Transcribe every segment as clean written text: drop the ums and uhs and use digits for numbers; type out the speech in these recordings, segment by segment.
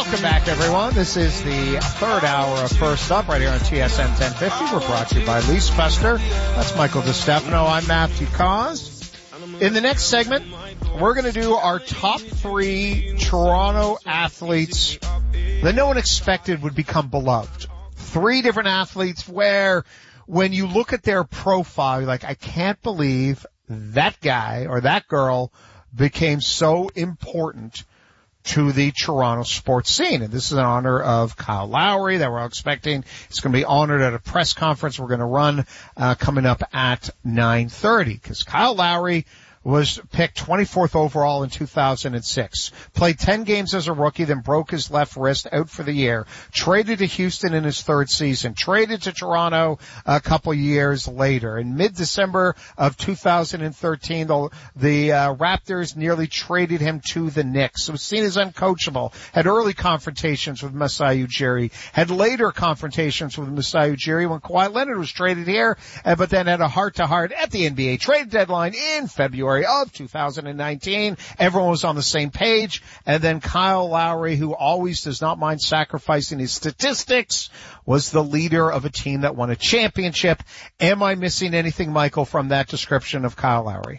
Welcome back, everyone. This is the third hour of First Up right here on TSN 1050. We're brought to you by Lee Spester. That's Michael DeStefano. I'm Matthew Cause. In the next segment, we're going to do our top 3 Toronto athletes that no one expected would become beloved. 3 different athletes where when you look at their profile, you're like, I can't believe that guy or that girl became so important to the Toronto sports scene. And this is in honor of Kyle Lowry that we're all expecting. It's going to be honored at a press conference we're going to run coming up at 9:30, because Kyle Lowry was picked 24th overall in 2006. Played 10 games as a rookie, then broke his left wrist, out for the year. Traded to Houston in his 3rd season. Traded to Toronto a couple years later. In mid-December of 2013, the Raptors nearly traded him to the Knicks. It was seen as uncoachable. Had early confrontations with Masai Ujiri. Had later confrontations with Masai Ujiri when Kawhi Leonard was traded here, but then had a heart-to-heart at the NBA trade deadline in February of 2019. Everyone was on the same page. And then Kyle Lowry, who always does not mind sacrificing his statistics, was the leader of a team that won a championship. Am I missing anything, Michael, from that description of Kyle Lowry?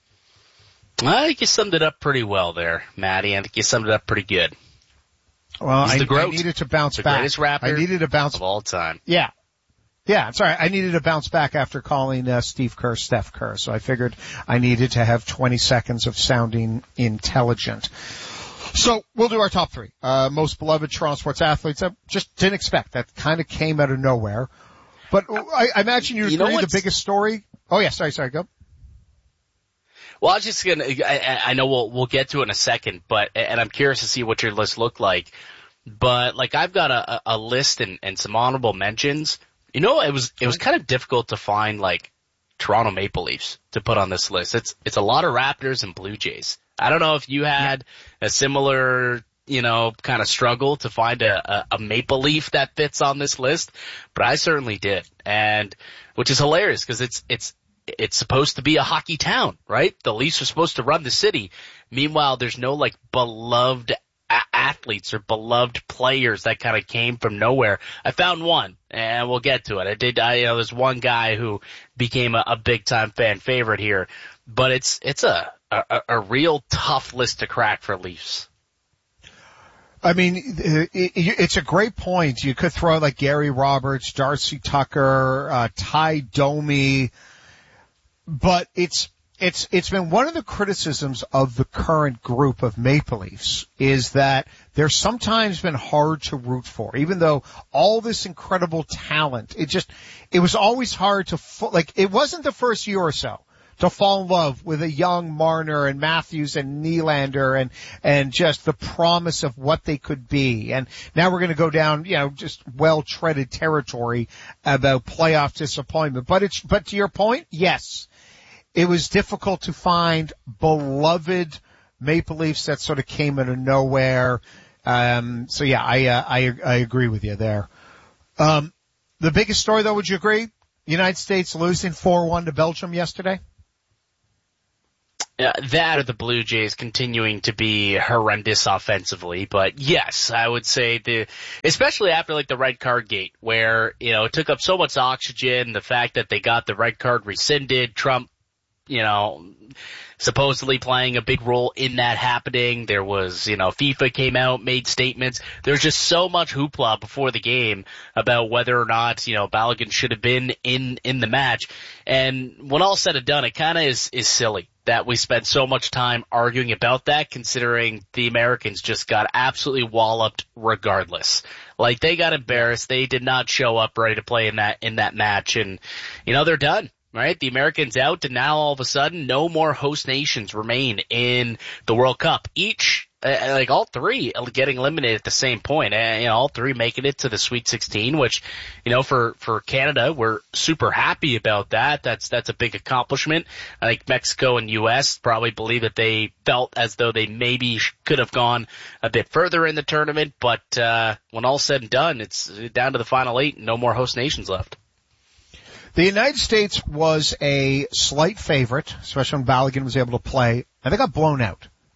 I think you summed it up pretty well there, Matty. I think you summed it up pretty good. Well, I needed to bounce back. The greatest rapper I needed to bounce of all time. Yeah. Yeah, sorry. I needed to bounce back after calling Steve Kerr Steph Kerr, so I figured I needed to have 20 seconds of sounding intelligent. So we'll do our top 3 most beloved Toronto sports athletes. I just didn't expect that. Kind of came out of nowhere. But I imagine you agree the biggest story. Oh yeah, sorry, go. Well, I was just gonna. I know we'll get to it in a second, but and I'm curious to see what your list looked like. But like I've got a list and some honorable mentions. You know, it was kind of difficult to find like Toronto Maple Leafs to put on this list. It's a lot of Raptors and Blue Jays. I don't know if you had a similar, kind of struggle to find a Maple Leaf that fits on this list, but I certainly did. And which is hilarious because it's supposed to be a hockey town, right? The Leafs are supposed to run the city. Meanwhile, there's no like beloved athletes or beloved players that kind of came from nowhere. I found one, and we'll get to it. There's one guy who became a big time fan favorite here, but it's a real tough list to crack for Leafs. I mean, it's a great point. You could throw like Gary Roberts, Darcy Tucker, Ty Domi, but it's been one of the criticisms of the current group of Maple Leafs is that they're sometimes been hard to root for, even though all this incredible talent, it was always hard to, it wasn't the first year or so to fall in love with a young Marner and Matthews and Nylander and just the promise of what they could be. And now we're going to go down, just well-treaded territory about playoff disappointment. But to your point, yes. It was difficult to find beloved Maple Leafs that sort of came out of nowhere. So yeah, I agree with you there. The biggest story though, would you agree? United States losing 4-1 to Belgium yesterday? That or the Blue Jays continuing to be horrendous offensively. But yes, I would say especially after like the red card gate where, it took up so much oxygen, the fact that they got the red card rescinded, Trump, supposedly playing a big role in that happening. There was, FIFA came out, made statements. There's just so much hoopla before the game about whether or not, Balogun should have been in the match. And when all said and done, it kind of is silly that we spent so much time arguing about that, considering the Americans just got absolutely walloped regardless. Like, they got embarrassed. They did not show up ready to play in that match. And, they're done. Right? The Americans out, and now all of a sudden no more host nations remain in the World Cup. Each, all 3 getting eliminated at the same point. All 3 making it to the Sweet 16, which, for Canada, we're super happy about that. That's a big accomplishment. I think Mexico and U.S. probably believe that they felt as though they maybe could have gone a bit further in the tournament, but, when all's said and done, it's down to the final 8 and no more host nations left. The United States was a slight favorite, especially when Balogun was able to play, and they got blown out.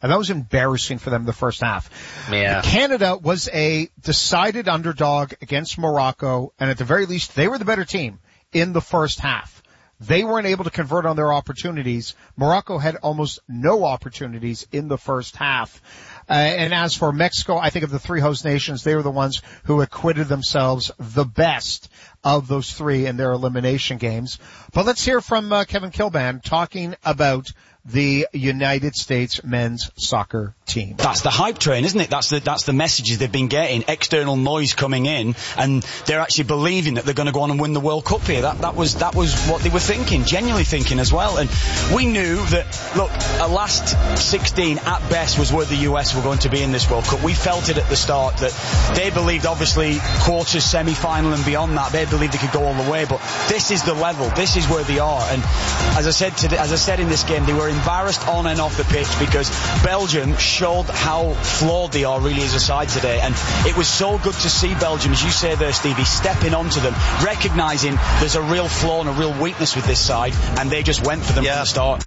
And that was embarrassing for them the first half. Yeah. Canada was a decided underdog against Morocco, and at the very least, they were the better team in the first half. They weren't able to convert on their opportunities. Morocco had almost no opportunities in the first half. And as for Mexico, I think of the three host nations, they were the ones who acquitted themselves the best of those three in their elimination games. But let's hear from Kevin Kilbane talking about the United States men's soccer team. That's the hype train, isn't it? That's the messages they've been getting, external noise coming in, and they're actually believing that they're going to go on and win the World Cup here. That was what they were thinking, genuinely thinking as well. And we knew that, look, a last 16 at best was where the US were going to be in this World Cup. We felt it at the start that they believed, obviously, quarters, semi-final and beyond that, they believed they could go all the way. But this is the level. This is where they are. And as I said in this game, they were embarrassed on and off the pitch because Belgium showed how flawed they are really as a side today. And it was so good to see Belgium, as you say there, Stevie, stepping onto them, recognising there's a real flaw and a real weakness with this side, and they just went for them from the start.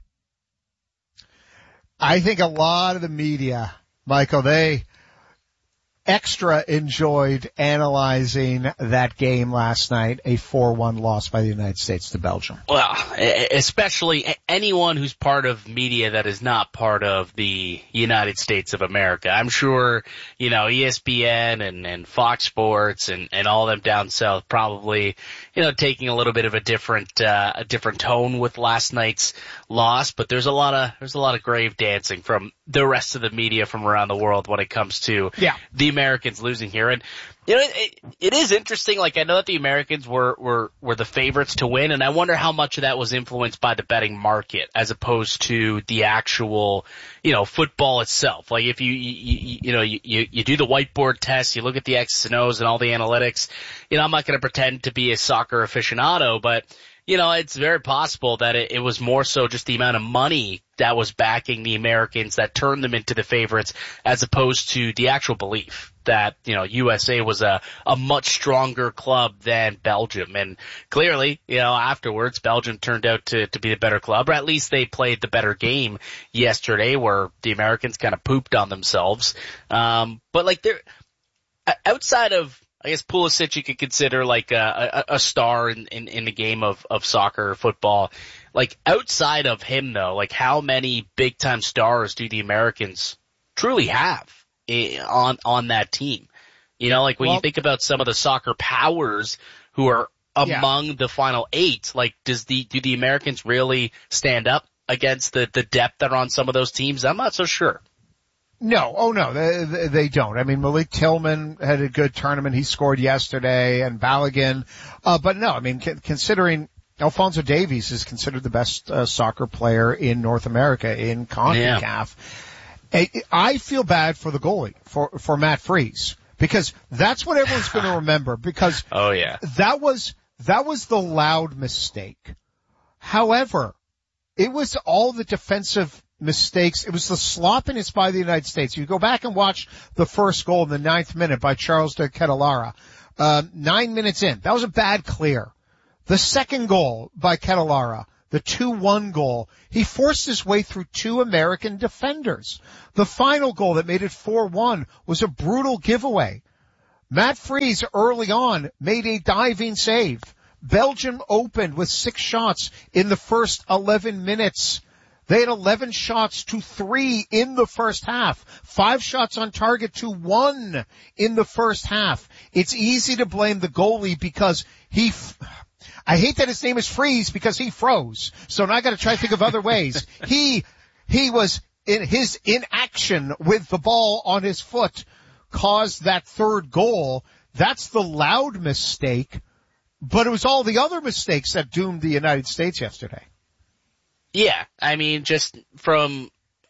I think a lot of the media, Michael, they extra enjoyed analyzing that game last night, a 4-1 loss by the United States to Belgium. Well, especially anyone who's part of media that is not part of the United States of America. I'm sure, ESPN and Fox Sports and all them down south probably, taking a little bit of a different tone with last night's loss, but there's a lot of grave dancing from the rest of the media from around the world when it comes to the Americans losing here. And it is interesting. Like, I know that the Americans were the favorites to win, and I wonder how much of that was influenced by the betting market as opposed to the actual, football itself. Like, if you do the whiteboard test, you look at the X's and O's and all the analytics. I'm not going to pretend to be a soccer aficionado, but it's very possible that it was more so just the amount of money that was backing the Americans that turned them into the favorites as opposed to the actual belief that, USA was a much stronger club than Belgium. And clearly, afterwards, Belgium turned out to be the better club, or at least they played the better game yesterday where the Americans kind of pooped on themselves. But like they're outside of, I guess Pulisic you could consider like a star in the game of soccer or football. Like outside of him though, like how many big time stars do the Americans truly have on that team? Like when you think about some of the soccer powers who are among the final 8, like do the Americans really stand up against the depth that are on some of those teams? I'm not so sure. No, they don't. I mean, Malik Tillman had a good tournament. He scored yesterday, and Balogun. But no, I mean, considering Alphonso Davies is considered the best soccer player in North America in CONCACAF. Yeah. I feel bad for the goalie, for Matt Freese, because that's what everyone's going to remember, because that was the loud mistake. However, it was all the defensive mistakes. It was the sloppiness by the United States. You go back and watch the first goal in the 9th minute by Charles de Ketelara. 9 minutes in. That was a bad clear. The second goal by Ketelara, the 2-1 goal, he forced his way through 2 American defenders. The final goal that made it 4-1 was a brutal giveaway. Matt Freese early on made a diving save. Belgium opened with 6 shots in the first 11 minutes. They had 11 shots to 3 in the first half. 5 shots on target to 1 in the first half. It's easy to blame the goalie because I hate that his name is Freeze because he froze. So now I got to try to think of other ways. He was in his inaction with the ball on his foot caused that third goal. That's the loud mistake, but it was all the other mistakes that doomed the United States yesterday. Yeah, I mean, just from,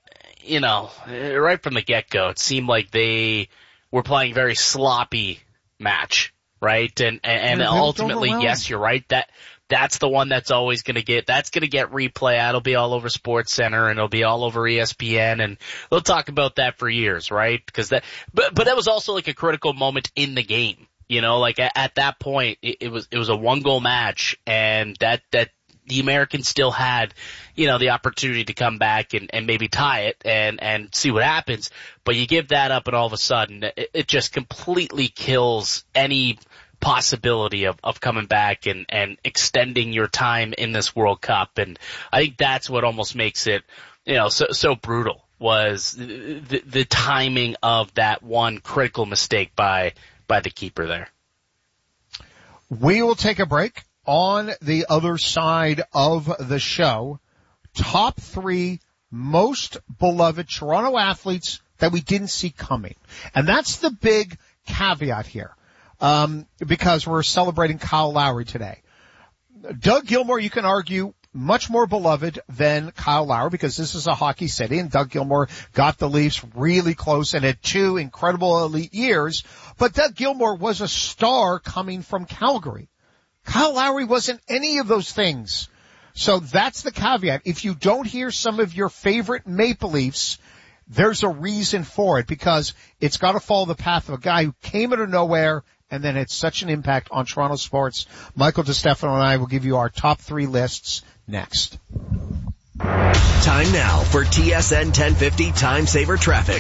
right from the get-go, it seemed like they were playing a very sloppy match, right? And ultimately, yes, you're right, that's the one that's always gonna get replay. That'll be all over SportsCenter and it'll be all over ESPN, and they'll talk about that for years, right? Because but that was also like a critical moment in the game. Like at that point, it was a 1-goal match, and that the Americans still had, the opportunity to come back and maybe tie it and see what happens. But you give that up and all of a sudden it just completely kills any possibility of coming back and extending your time in this World Cup. And I think that's what almost makes it, so brutal, was the timing of that one critical mistake by the keeper there. We will take a break. On the other side of the show, top 3 most beloved Toronto athletes that we didn't see coming. And that's the big caveat here, because we're celebrating Kyle Lowry today. Doug Gilmour, you can argue, much more beloved than Kyle Lowry because this is a hockey city, and Doug Gilmour got the Leafs really close and had 2 incredible elite years. But Doug Gilmour was a star coming from Calgary. Kyle Lowry wasn't any of those things. So that's the caveat. If you don't hear some of your favorite Maple Leafs, there's a reason for it, because it's got to follow the path of a guy who came out of nowhere and then had such an impact on Toronto sports. Michael DeStefano and I will give you our top 3 lists next. Time now for TSN 1050 Time Saver Traffic.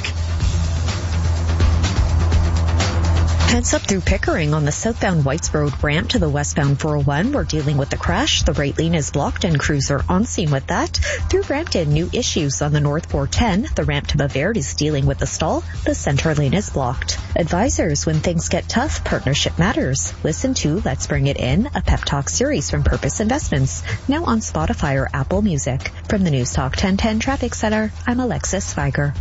Heads up through Pickering on the southbound Whites Road ramp to the westbound 401. We're dealing with the crash. The right lane is blocked and crews are on scene with that. Through Brampton, new issues on the North 410. The ramp to Bavard is dealing with the stall. The center lane is blocked. Advisors, when things get tough, partnership matters. Listen to Let's Bring It In, a pep talk series from Purpose Investments. Now on Spotify or Apple Music. From the News Talk 1010 Traffic Center, I'm Alexis Sviger.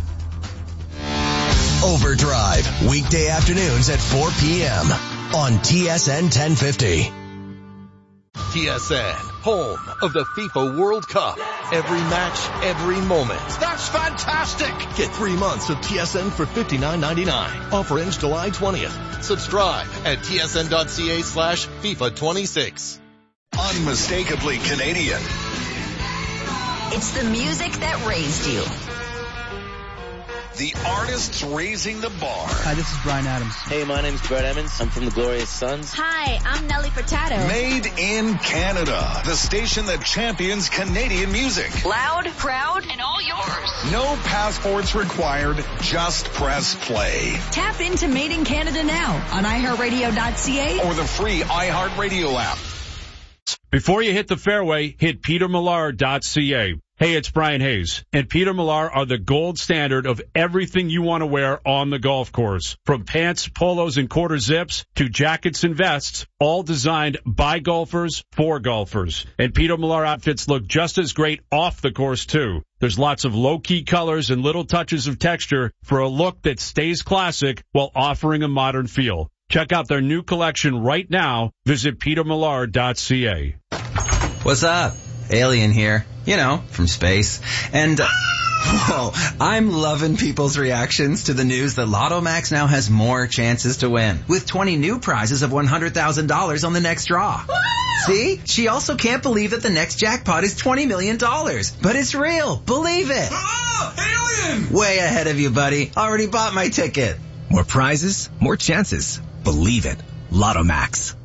Overdrive, weekday afternoons at 4 p.m. on TSN 1050. TSN, home of the FIFA World Cup. Every match, every moment. That's fantastic! Get 3 months of TSN for $59.99. Offer ends July 20th. Subscribe at tsn.ca/FIFA26. Unmistakably Canadian. It's the music that raised you. The artists raising the bar. Hi, this is Bryan Adams. Hey, my name's Brett Emmons. I'm from the Glorious Sons. Hi, I'm Nelly Furtado. Made in Canada. The station that champions Canadian music. Loud, proud, and all yours. No passports required. Just press play. Tap into Made in Canada now on iHeartRadio.ca or the free iHeartRadio app. Before you hit the fairway, hit petermillar.ca. Hey, it's Brian Hayes, and Peter Millar are the gold standard of everything you want to wear on the golf course. From pants, polos, and quarter zips to jackets and vests, all designed by golfers for golfers. And Peter Millar outfits look just as great off the course, too. There's lots of low-key colors and little touches of texture for a look that stays classic while offering a modern feel. Check out their new collection right now. Visit petermillar.ca. What's up? Alien here. You know, from space. And, whoa, I'm loving people's reactions to the news that Lotto Max now has more chances to win, with 20 new prizes of $100,000 on the next draw. See? She also can't believe that the next jackpot is $20 million. But it's real. Believe it. Alien! Way ahead of you, buddy. Already bought my ticket. More prizes, more chances. Believe it. Lotto Max.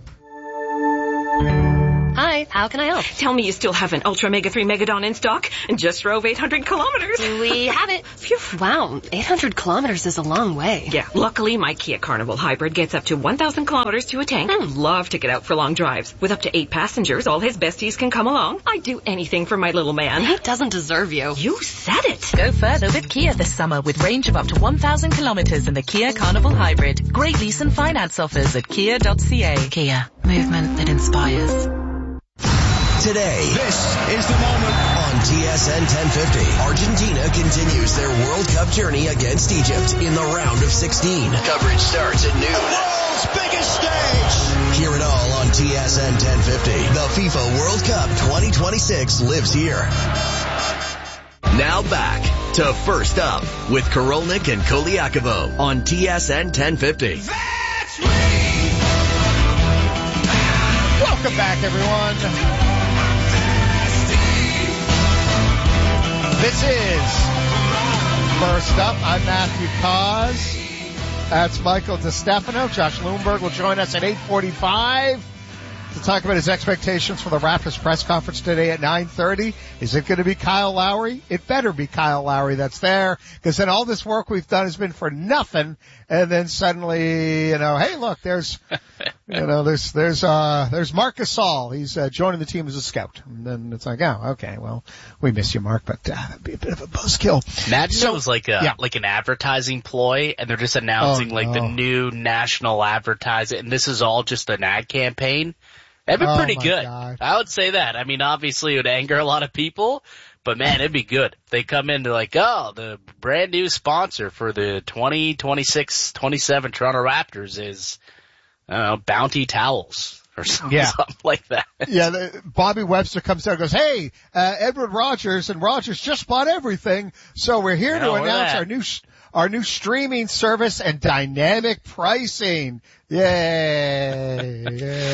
Hi, how can I help? Tell me you still have an Ultra Mega 3 Megadon in stock and just drove 800 kilometers. We have it. Phew. Wow, 800 kilometers is a long way. Yeah, luckily my Kia Carnival Hybrid gets up to 1,000 kilometers to a tank. Love to get out for long drives. With up to 8 passengers, all his besties can come along. I'd do anything for my little man. He doesn't deserve you. You said it. Go further with Kia this summer with range of up to 1,000 kilometers in the Kia Carnival Hybrid. Great lease and finance offers at kia.ca. Kia, movement that inspires. Today, this is the moment on TSN 1050. Argentina continues their World Cup journey against Egypt in the round of 16. Coverage starts at noon. The world's biggest stage. Hear it all on TSN 1050. The FIFA World Cup 2026 lives here. Now back to First Up with Korolnik and Koliakovo on TSN 1050. That's me. Welcome back, everyone. This is First Up. I'm Matthew Cause. That's Michael DeStefano. Josh Loomberg will join us at 8:45. to talk about his expectations for the Raptors press conference today at 9:30. Is it going to be Kyle Lowry? It better be Kyle Lowry that's there, because then all this work we've done has been for nothing. And then suddenly, hey, look, there's Marc Gasol. He's joining the team as a scout. And then it's like, oh, okay, well, we miss you, Mark, but that'd be a bit of a buzzkill. Imagine it was like an advertising ploy, and they're just announcing the new national advertising, and this is all just an ad campaign. That'd be pretty good. God. I would say that. I mean, obviously it would anger a lot of people, but man, it'd be good. They come into the brand new sponsor for the 2026-27 Toronto Raptors is, Bounty Towels or something like that. Yeah, Bobby Webster comes out and goes, hey, Edward Rogers and Rogers just bought everything, so we're here to announce our new streaming service and dynamic pricing. Yay.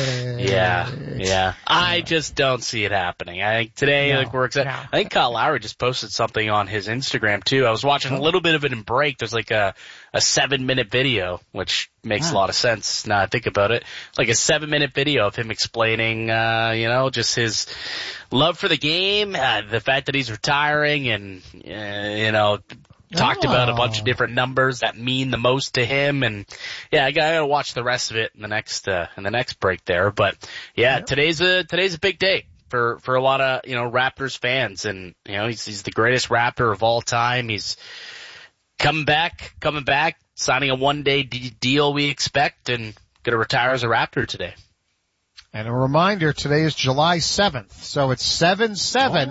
Yeah. I just don't see it happening. I think today, I think Kyle Lowry just posted something on his Instagram too. I was watching a little bit of it in break. There's like a 7-minute video, which makes a lot of sense now I think about it. It's like a 7-minute video of him explaining, just his love for the game, the fact that he's retiring and, talked about a bunch of different numbers that mean the most to him, and I gotta watch the rest of it in the next break there. But today's a big day for a lot of Raptors fans, and he's the greatest Raptor of all time. He's coming back, signing a 1-day deal we expect, and gonna retire as a Raptor today. And a reminder, today is July 7th, so it's 7-7,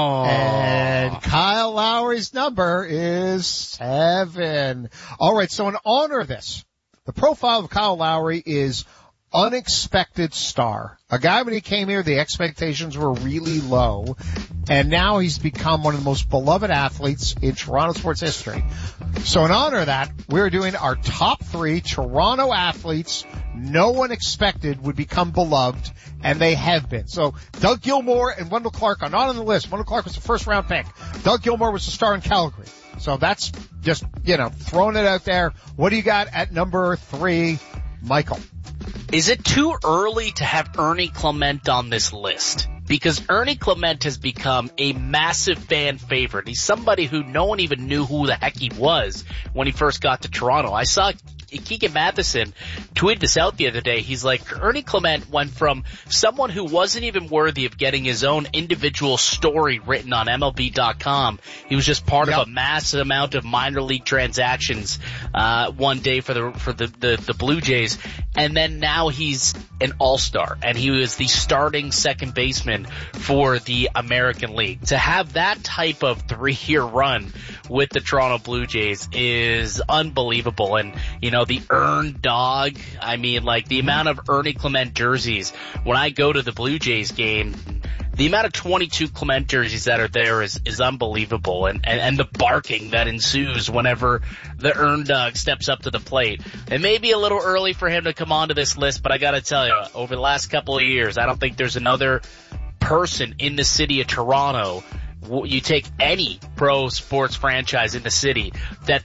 and Kyle Lowry's number is 7. All right, so in honor of this, the profile of Kyle Lowry is unexpected star. A guy, when he came here, the expectations were really low, and now he's become one of the most beloved athletes in Toronto sports history. So in honor of that, we're doing our top 3 Toronto athletes no one expected would become beloved, and they have been. So Doug Gilmour and Wendell Clark are not on the list. Wendell Clark was the first-round pick. Doug Gilmour was the star in Calgary. So that's just, throwing it out there. What do you got at number 3, Michael? Is it too early to have Ernie Clement on this list? Because Ernie Clement has become a massive fan favorite. He's somebody who no one even knew who the heck he was when he first got to Toronto. I saw Keegan Matheson tweeted this out the other day. He's like, Ernie Clement went from someone who wasn't even worthy of getting his own individual story written on MLB.com. He was just part of a massive amount of minor league transactions one day for the Blue Jays, and then now he's an all-star, and he was the starting second baseman for the American League. To have that type of 3-year run with the Toronto Blue Jays is unbelievable. And the earned dog, I mean, the amount of Ernie Clement jerseys, when I go to the Blue Jays game, the amount of 22 Clement jerseys that are there is unbelievable, and the barking that ensues whenever the earned dog steps up to the plate. It may be a little early for him to come onto this list, but I gotta tell you, over the last couple of years, I don't think there's another person in the city of Toronto, you take any pro sports franchise in the city, that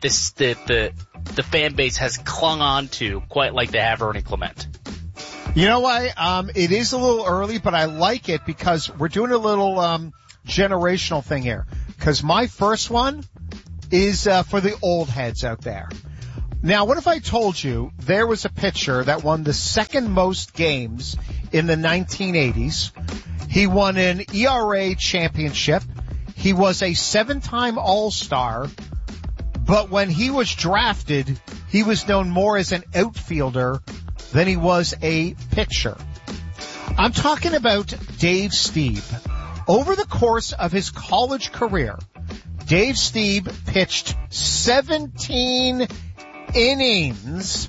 the fan base has clung on to quite like they have Ernie Clement. You know what? It is a little early, but I like it because we're doing a little generational thing here. Because my first one is for the old heads out there. Now, what if I told you there was a pitcher that won the second most games in the 1980s? He won an ERA championship. He was a 7-time All-Star. But when he was drafted, he was known more as an outfielder than he was a pitcher. I'm talking about Dave Stieb. Over the course of his college career, Dave Stieb pitched 17 innings,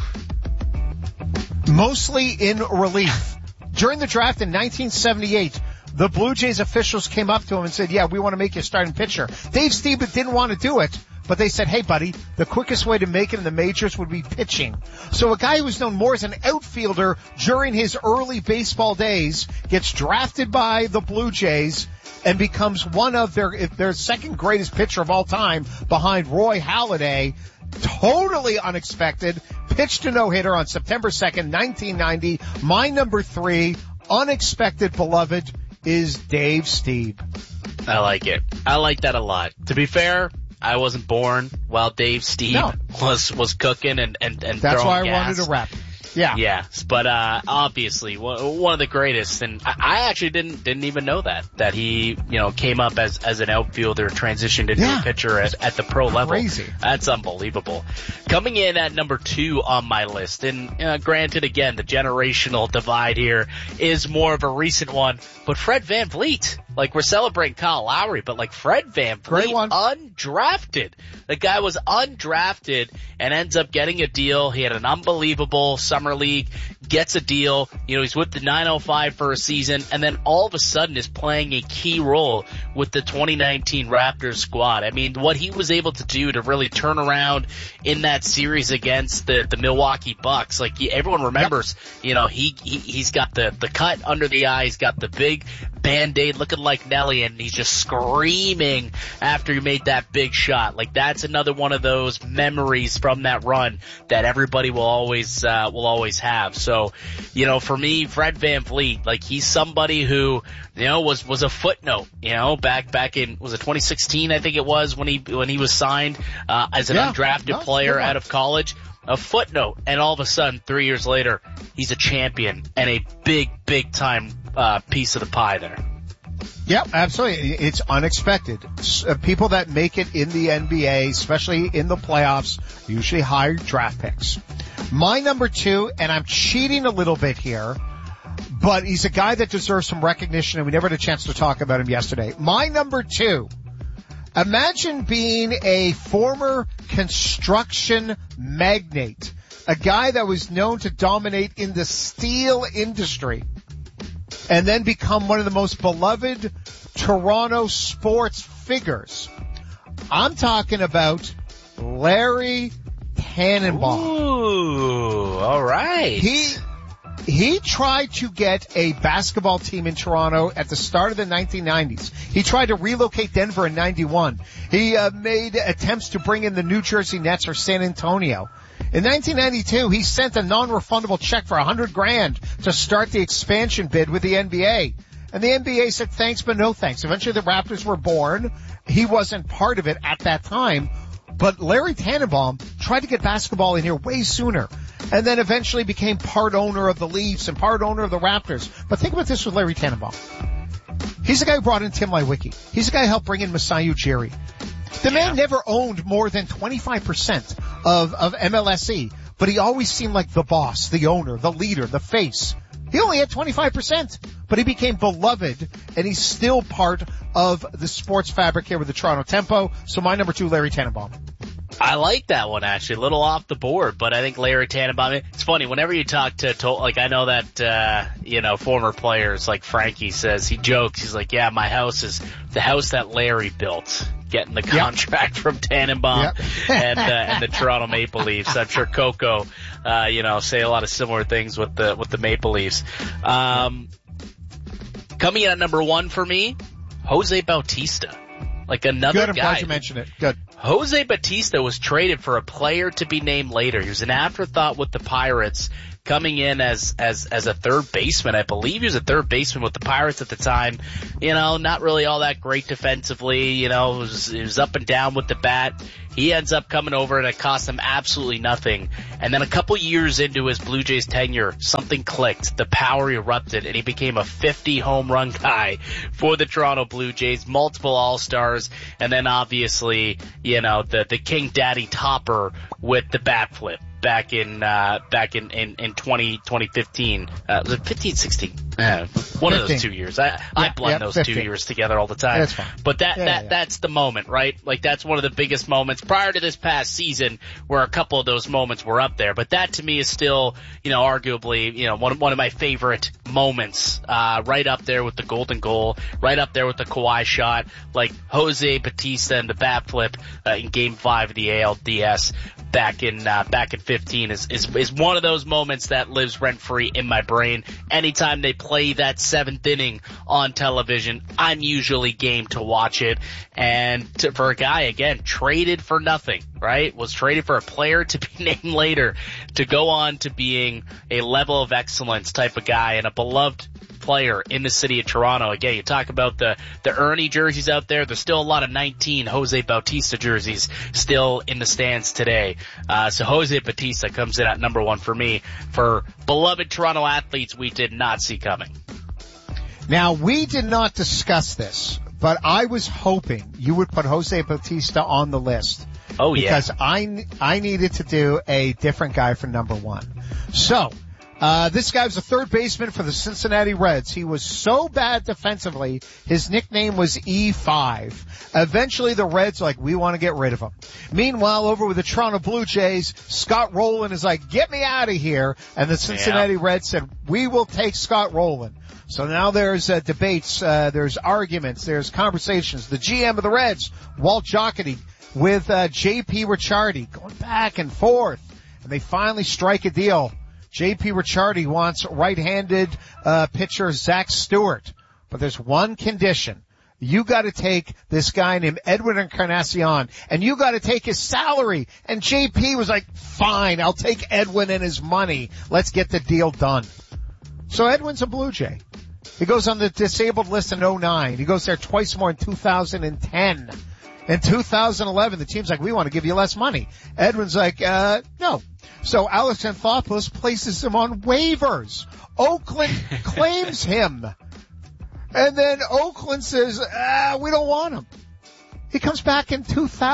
mostly in relief. During the draft in 1978, the Blue Jays officials came up to him and said, yeah, we want to make you a starting pitcher. Dave Stieb didn't want to do it, but they said, hey, buddy, the quickest way to make it in the majors would be pitching. So a guy who was known more as an outfielder during his early baseball days gets drafted by the Blue Jays and becomes one of their second greatest pitcher of all time behind Roy Halladay. Totally unexpected. pitched a no-hitter on September 2nd, 1990. My number 3, unexpected beloved, is Dave Stieb. I like it. I like that a lot. To be fair, I wasn't born while Dave Stieb was cooking and that's why I gas. wanted to rap. Yeah. Yeah. But, obviously one of the greatest. And I actually didn't even know that he, came up as an outfielder, transitioned into a pitcher at the pro level. Crazy. That's unbelievable. Coming in at number 2 on my list, and granted again, the generational divide here is more of a recent one, but Fred VanVleet. Like, we're celebrating Kyle Lowry, but like Fred VanVleet, undrafted. The guy was undrafted and ends up getting a deal. He had an unbelievable summer league, gets a deal. He's with the 905 for a season, and then all of a sudden is playing a key role with the 2019 Raptors squad. I mean, what he was able to do to really turn around in that series against the Milwaukee Bucks. Like, everyone remembers, he's got the cut under the eye, he's got the big Band-Aid looking like Nelly, and he's just screaming after he made that big shot. Like, that's another one of those memories from that run that everybody will always have. So, for me, Fred VanVleet, like, he's somebody who, was a footnote, back in, was it 2016, I think it was, when he was signed, as an undrafted player out of college. A footnote, and all of a sudden, 3 years later, he's a champion and a big time piece of the pie there. Yep, absolutely. It's unexpected. People that make it in the NBA, especially in the playoffs, usually high draft picks. My number 2, and I'm cheating a little bit here, but he's a guy that deserves some recognition, and we never had a chance to talk about him yesterday. My number 2. Imagine being a former construction magnate, a guy that was known to dominate in the steel industry, and then become one of the most beloved Toronto sports figures. I'm talking about Larry Tannenbaum. Ooh, all right. He tried to get a basketball team in Toronto at the start of the 1990s. He tried to relocate Denver in 91. He made attempts to bring in the New Jersey Nets or San Antonio. In 1992, he sent a non-refundable check for $100,000 to start the expansion bid with the NBA. And the NBA said thanks but no thanks. Eventually the Raptors were born. He wasn't part of it at that time. But Larry Tannenbaum tried to get basketball in here way sooner, and then eventually became part owner of the Leafs and part owner of the Raptors. But think about this with Larry Tannenbaum. He's the guy who brought in Tim Leiweke. He's the guy who helped bring in Masai Ujiri. The man never owned more than 25% of MLSE, but he always seemed like the boss, the owner, the leader, the face. He only had 25%, but he became beloved, and he's still part of the sports fabric here with the Toronto Tempo. So my number 2, Larry Tannenbaum. I like that one, actually. A little off the board, but I think Larry Tannenbaum, it's funny, whenever you talk like, I know that, former players, like Frankie says, he jokes, he's like, yeah, my house is the house that Larry built, getting the contract from Tannenbaum and the Toronto Maple Leafs. I'm sure Coco, say a lot of similar things with the Maple Leafs. Coming in at number 1 for me, Jose Bautista. Like another guy. Good, I'm glad you mentioned it. Good. Jose Bautista was traded for a player to be named later. He was an afterthought with the Pirates, coming in as a third baseman. I believe he was a third baseman with the Pirates at the time. Not really all that great defensively. It was up and down with the bat. He ends up coming over and it cost him absolutely nothing. And then a couple years into his Blue Jays tenure, something clicked. The power erupted and he became a 50 home run guy for the Toronto Blue Jays, multiple All-Stars, and then obviously, the King Daddy topper with the bat flip. Back in 2015. Was it 15, 16? One 15. Of those 2 years. I blend those 15. 2 years together all the time. That's fine. But that's the moment, right? Like, that's one of the biggest moments prior to this past season where a couple of those moments were up there. But that to me is still, arguably, one of my favorite moments, right up there with the golden goal, right up there with the Kawhi shot, like Jose Bautista and the bat flip, in game 5 of the ALDS. back in 15 is one of those moments that lives rent free in my brain. Anytime they play that 7th inning on television, I'm usually game to watch it. And for a guy, again, traded for nothing, right? Was traded for a player to be named later, to go on to being a level of excellence type of guy and a beloved player in the city of Toronto. Again, you talk about the Ernie jerseys out there. There's still a lot of 19 Jose Bautista jerseys still in the stands today. So Jose Bautista comes in at number 1 for me. For beloved Toronto athletes we did not see coming. Now, we did not discuss this, but I was hoping you would put Jose Bautista on the list. Oh, yeah. Because I needed to do a different guy for number 1. So, this guy was a third baseman for the Cincinnati Reds. He was so bad defensively, his nickname was E5. Eventually the Reds were like, we want to get rid of him. Meanwhile, over with the Toronto Blue Jays, Scott Rowland is like, get me out of here. And the Cincinnati Reds said, we will take Scott Rowland. So now there's debates, there's arguments, there's conversations. The GM of the Reds, Walt Jocketty, with J.P. Ricciardi, going back and forth. And they finally strike a deal. J.P. Ricciardi wants right-handed pitcher Zach Stewart. But there's one condition. You got to take this guy named Edwin Encarnacion, and you got to take his salary. And J.P. was like, fine, I'll take Edwin and his money. Let's get the deal done. So Edwin's a Blue Jay. He goes on the disabled list in 2009. He goes there twice more in 2010. In 2011, the team's like, we want to give you less money. Edwin's like, no. So Alex Anthopoulos places him on waivers. Oakland claims him. And then Oakland says, we don't want him. He comes back in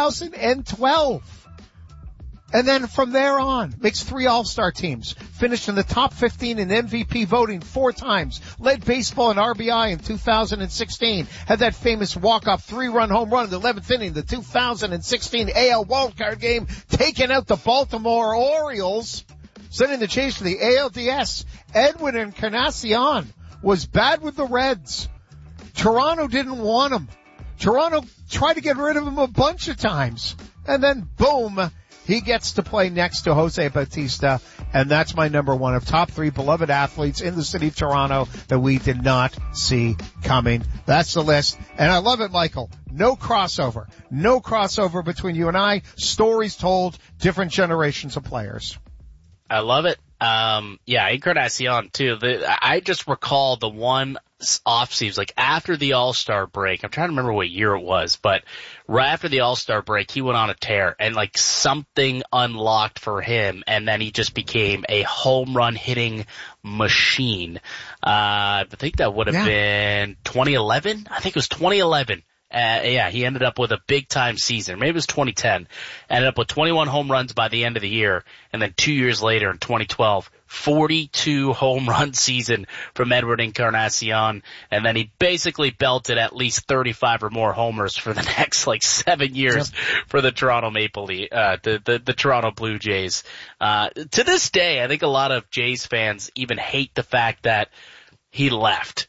2012. And then from there on, makes 3 All-Star teams, finished in the top 15 in MVP voting 4 times, led baseball in RBI in 2016, had that famous walk-off 3-run home run in the 11th inning, the 2016 AL wildcard game, taking out the Baltimore Orioles, sending the chase to the ALDS. Edwin Encarnacion was bad with the Reds. Toronto didn't want him. Toronto tried to get rid of him a bunch of times. And then, boom, he gets to play next to Jose Bautista, and that's my number 1 of top 3 beloved athletes in the city of Toronto that we did not see coming. That's the list, and I love it, Michael. No crossover. No crossover between you and I. Stories told, different generations of players. I love it. Encarnacion too. I just recall the one off season, like after the All-Star break. I'm trying to remember what year it was, but right after the All-Star break, he went on a tear and like something unlocked for him, and then he just became a home run hitting machine. I think that would have been 2011. I think it was 2011. He ended up with a big time season. Maybe it was 2010. Ended up with 21 home runs by the end of the year. And then 2 years later in 2012, 42 home run season from Edwin Encarnacion. And then he basically belted at least 35 or more homers for the next 7 years for the Toronto Maple Leaf, the Toronto Blue Jays. To this day, I think a lot of Jays fans even hate the fact that he left.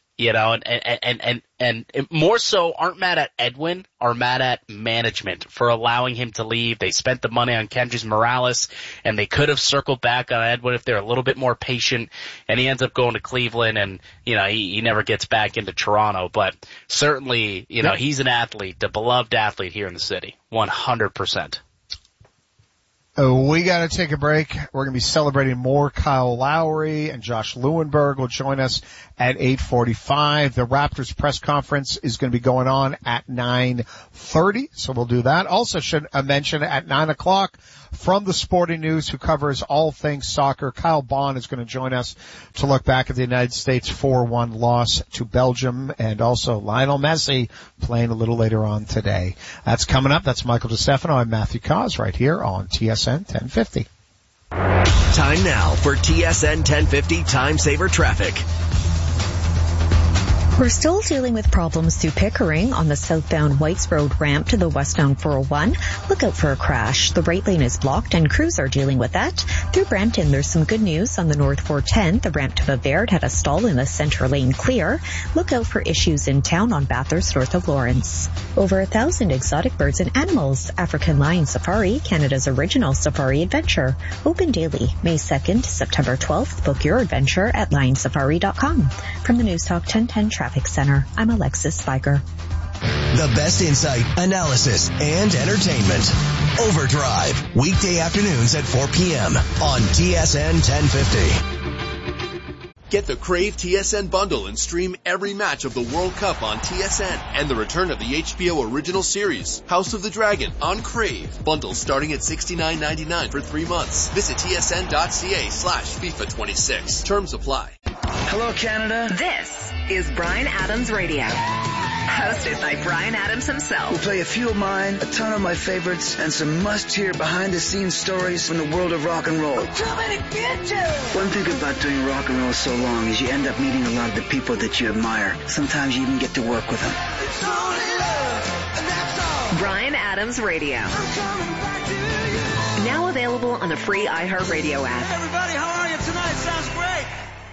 And more so aren't mad at Edwin, are mad at management for allowing him to leave. They spent the money on Kendrys Morales, and they could have circled back on Edwin if they're a little bit more patient, and he ends up going to Cleveland, and, he never gets back into Toronto. But certainly, he's an athlete, a beloved athlete here in the city, 100%. We got to take a break. We're going to be celebrating more. Kyle Lowry and Josh Lewenberg will join us at 8:45. The Raptors press conference is going to be going on at 9:30, so we'll do that. Also should mention at 9 o'clock from the Sporting News, who covers all things soccer, Kyle Bond is going to join us to look back at the United States 4-1 loss to Belgium, and also Lionel Messi playing a little later on today. That's coming up. That's Michael DeStefano. I'm Matthew Cause right here on TSN 1050. Time now for TSN 1050 Time Saver Traffic. We're still dealing with problems through Pickering on the southbound Whites Road ramp to the westbound 401. Look out for a crash. The right lane is blocked and crews are dealing with that. Through Brampton, there's some good news on the North 410. The ramp to Bavard had a stall in the center lane clear. Look out for issues in town on Bathurst north of Lawrence. Over 1,000 exotic birds and animals. African Lion Safari, Canada's original safari adventure. Open daily, May 2nd to September 12th. Book your adventure at lionsafari.com. From the News Talk 1010 Traffic Center, I'm Alexis Spiker. The best insight, analysis, and entertainment. Overdrive, weekday afternoons at 4 p.m. on TSN 1050. Get the Crave TSN bundle and stream every match of the World Cup on TSN and the return of the HBO original series, House of the Dragon, on Crave. Bundles starting at $69.99 for 3 months. Visit tsn.ca/FIFA26. Terms apply. Hello, Canada. This is Bryan Adams Radio. Hosted by Bryan Adams himself. We'll play a few of mine, a ton of my favorites, and some must-hear behind-the-scenes stories from the world of rock and roll. One thing about doing rock and roll so long is you end up meeting a lot of the people that you admire. Sometimes you even get to work with them. Bryan Adams Radio. Now available on the free iHeartRadio app. Everybody, how are you tonight? Sounds great.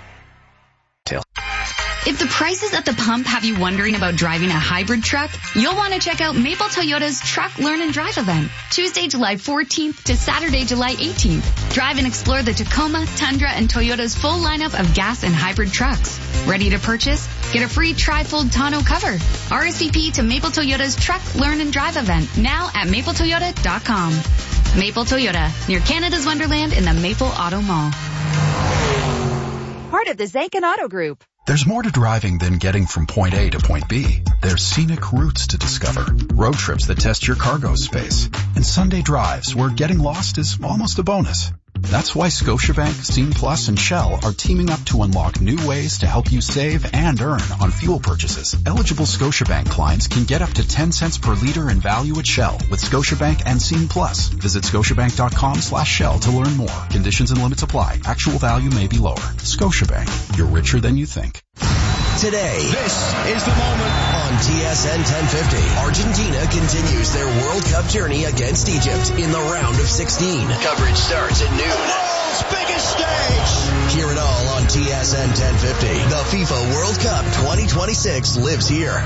If the prices at the pump have you wondering about driving a hybrid truck, you'll want to check out Maple Toyota's Truck Learn and Drive event, Tuesday, July 14th to Saturday, July 18th. Drive and explore the Tacoma, Tundra, and Toyota's full lineup of gas and hybrid trucks. Ready to purchase? Get a free tri-fold tonneau cover. RSVP to Maple Toyota's Truck Learn and Drive event now at mapletoyota.com. Maple Toyota, near Canada's Wonderland in the Maple Auto Mall. Part of the Zanken Auto Group. There's more to driving than getting from point A to point B. There's scenic routes to discover, road trips that test your cargo space, and Sunday drives where getting lost is almost a bonus. That's why Scotiabank, Scene Plus, and Shell are teaming up to unlock new ways to help you save and earn on fuel purchases. Eligible Scotiabank clients can get up to 10 cents per liter in value at Shell with Scotiabank and Scene Plus. Visit scotiabank.com/Shell to learn more. Conditions and limits apply. Actual value may be lower. Scotiabank. You're richer than you think. Today, this is the moment on TSN 1050. Argentina continues their World Cup journey against Egypt in the round of 16. Coverage starts at noon. The world's biggest stage. Hear it all on TSN 1050. The FIFA World Cup 2026 lives here.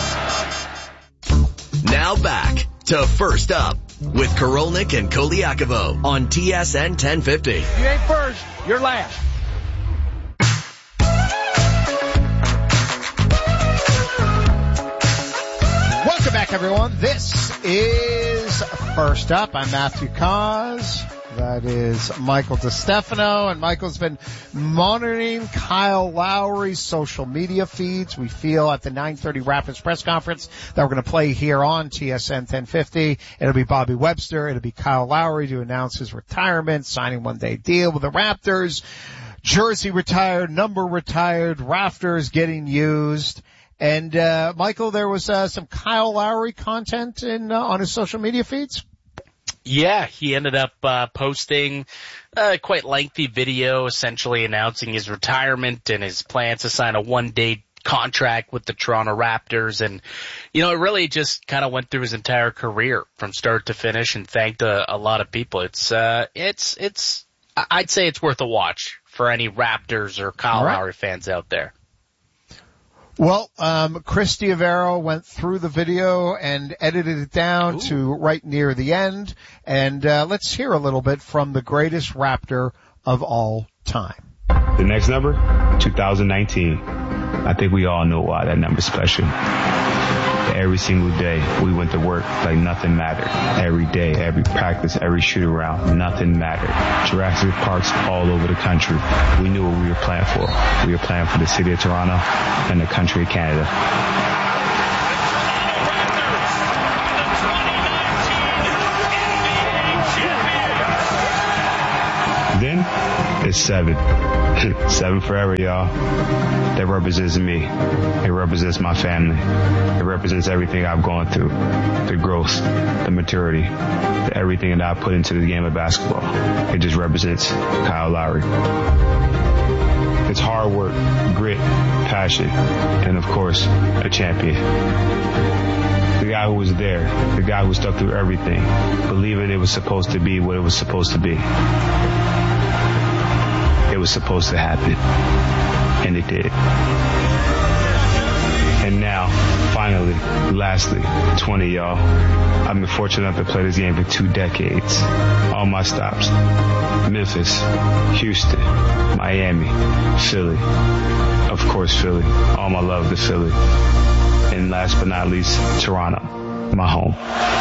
Now back to First Up with Korolnik and Koliakovo on TSN 1050. You ain't first, you're last. Welcome back, everyone. This is First Up. I'm Matthew Cause. That is Michael DeStefano, and Michael's been monitoring Kyle Lowry's social media feeds. We feel at the 9:30 Rapids press conference that we're going to play here on TSN 1050. It'll be Bobby Webster. It'll be Kyle Lowry to announce his retirement, signing one-day deal with the Raptors. Jersey retired, number retired, rafters getting used. And, Michael, there was, some Kyle Lowry content on his social media feeds? Yeah, he ended up, posting a quite lengthy video essentially announcing his retirement and his plans to sign a one-day contract with the Toronto Raptors. And, it really just kind of went through his entire career from start to finish and thanked a lot of people. I'd say it's worth a watch for any Raptors or Kyle Lowry fans out there. Well, Chris Diavero went through the video and edited it down to right near the end. And let's hear a little bit from the greatest Raptor of all time. The next number, 2019. I think we all know why that number's special. Every single day, we went to work like nothing mattered. Every day, every practice, every shoot around, nothing mattered. Jurassic Parks all over the country. We knew what we were playing for. We were playing for the city of Toronto and the country of Canada. Then, it's 7. 7 forever, y'all. That represents me. It represents my family. It represents everything I've gone through. The growth, the maturity, everything that I put into the game of basketball. It just represents Kyle Lowry. It's hard work, grit, passion, and of course, a champion. The guy who was there, the guy who stuck through everything, believing it was supposed to be what it was supposed to be. It was supposed to happen, and it did. And now, finally, lastly, 20 y'all, I've been fortunate enough to play this game for 2 decades. All my stops: Memphis, Houston, Miami, Philly. Of course, Philly. All my love to Philly. And last but not least, Toronto, my home.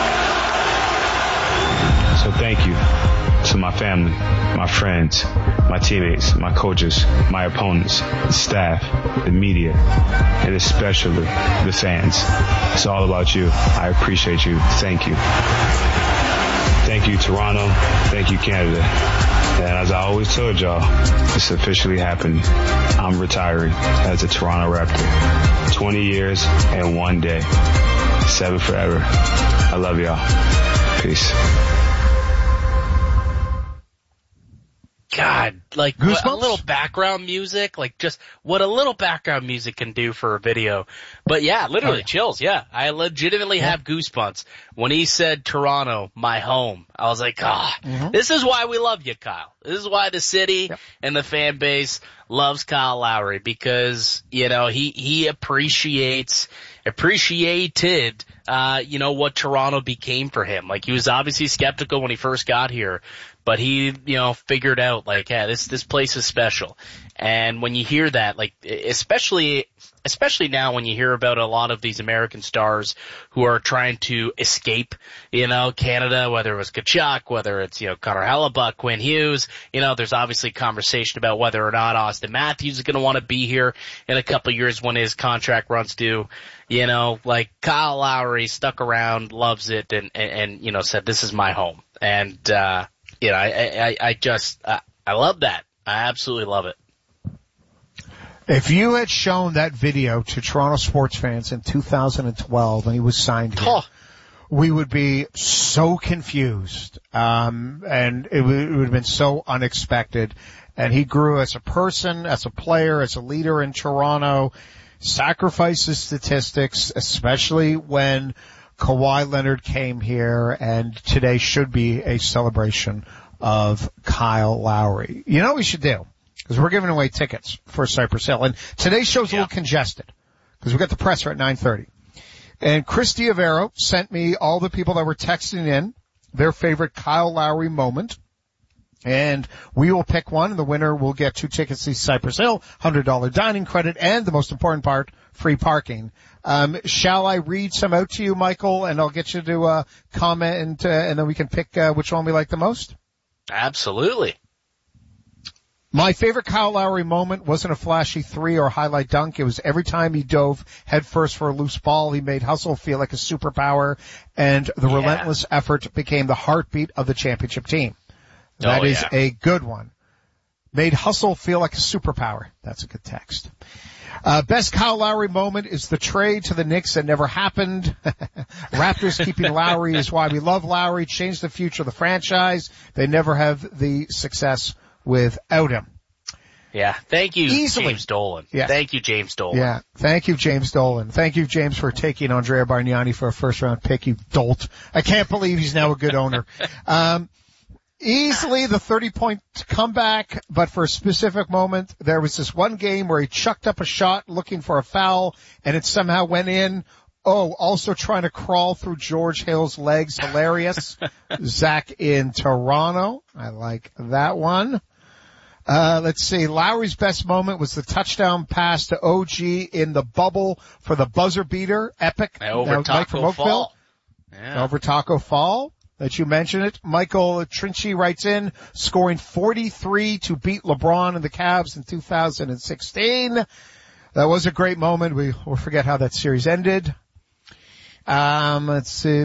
So thank you to my family, my friends, my teammates, my coaches, my opponents, the staff, the media, and especially the fans. It's all about you. I appreciate you. Thank you. Thank you, Toronto. Thank you, Canada. And as I always told y'all, it's officially happened. I'm retiring as a Toronto Raptor. 20 years and 1 day. 7 forever. I love y'all. Peace. God, like what, a little background music, like just what a little background music can do for a video. But yeah, literally chills. Yeah, I legitimately have goosebumps when he said Toronto, my home. I was like, this is why we love you, Kyle. This is why the city and the fan base loves Kyle Lowry, because, you know, he appreciated, you know, what Toronto became for him. Like, he was obviously skeptical when he first got here, but he, you know, figured out, like, yeah, this place is special. And when you hear that, like, especially now when you hear about a lot of these American stars who are trying to escape, you know, Canada, whether it was Tkachuk, whether it's, you know, Connor Hellebuck, Quinn Hughes, you know, there's obviously conversation about whether or not Austin Matthews is going to want to be here in a couple of years when his contract runs due. You know, like, Kyle Lowry stuck around, loves it, and you know, said, this is my home. And, you know, I love that. I absolutely love it. If you had shown that video to Toronto sports fans in 2012 and he was signed here, we would be so confused. And it would have been so unexpected. And he grew as a person, as a player, as a leader in Toronto, sacrifices statistics, especially when Kawhi Leonard came here, and today should be a celebration of Kyle Lowry. You know what we should do? Because we're giving away tickets for Cypress Hill. And today's show's a little congested because we got the presser at 9:30. And Chris Diavero sent me all the people that were texting in their favorite Kyle Lowry moment. And we will pick one, and the winner will get 2 tickets to Cypress Hill, $100 dining credit, and the most important part, free parking. Shall I read some out to you, Michael, and I'll get you to comment, and then we can pick which one we like the most? Absolutely. My favorite Kyle Lowry moment wasn't a flashy 3 or highlight dunk. It was every time he dove headfirst for a loose ball, he made Hustle feel like a superpower, and the relentless effort became the heartbeat of the championship team. That is a good one. Made Hustle feel like a superpower. That's a good text. Best Kyle Lowry moment is the trade to the Knicks that never happened. Raptors keeping Lowry is why we love Lowry. Changed the future of the franchise. They never have the success without him. Yeah. Thank you, James Dolan. Yeah. Thank you, James Dolan. Yeah. Thank you, James Dolan. Thank you, James, for taking Andrea Bargnani for a first-round pick, you dolt. I can't believe he's now a good owner. Easily the 30-point comeback, but for a specific moment, there was this one game where he chucked up a shot looking for a foul, and it somehow went in. Oh, also trying to crawl through George Hill's legs. Hilarious. Zach in Toronto. I like that one. Let's see. Lowry's best moment was the touchdown pass to OG in the bubble for the buzzer beater. Epic. Over Taco Fall. Yeah. Over Taco Fall. That you mentioned it. Michael Trinchi writes in, scoring 43 to beat LeBron and the Cavs in 2016. That was a great moment. We'll forget how that series ended. Let's see.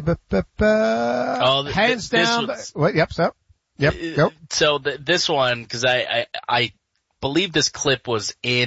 Hands down. What? Yep. Yep. Go. So this one, because I believe this clip was in